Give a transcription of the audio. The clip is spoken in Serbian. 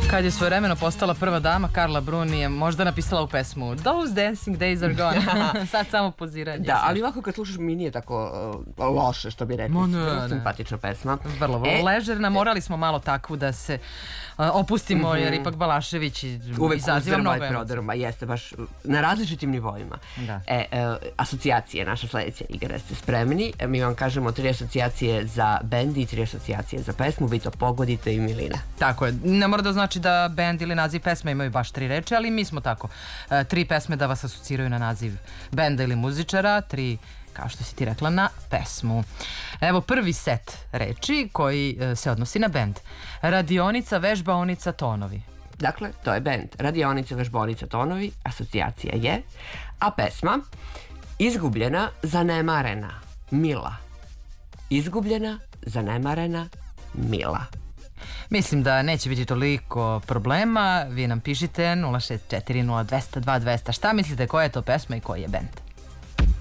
Kad je svojevremeno postala prva dama, Karla Bruni je možda napisala u pesmu Those dancing days are gone. Sad samo poziranje. Da, ali ovako kad slušaš mi nije tako loše, što bi rekli. Simpatična pesma. Vrlo ležerna, morali smo malo takvu da se opustimo, jer ipak Balašević izaziva mnogo emocija. Jeste, baš na različitim nivoima. Asocijacije, naša sledeća igra, jeste spremni. Mi vam kažemo 3 asocijacije za bend i 3 asocijacije za pesmu. Vi to pogodite i Milina. Tako je. Ne mora da znači da bend ili naziv pesme imaju baš 3 reči, ali mi smo tako. 3 pesme da vas asociraju na naziv benda ili muzičara, 3, kao što si ti rekla, na pesmu. Evo prvi set reči koji se odnosi na bend. Radionica, vežbaonica, tonovi. Dakle, to je bend. Radionica, vežbaonica, tonovi. Asocijacija je. A pesma izgubljena, zanemarena, mila. Izgubljena, zanemarena, mila. Mislim da neće biti toliko problema. Vi nam pišite 064 02 200 200. Šta mislite, koja je to pesma i koji je bend?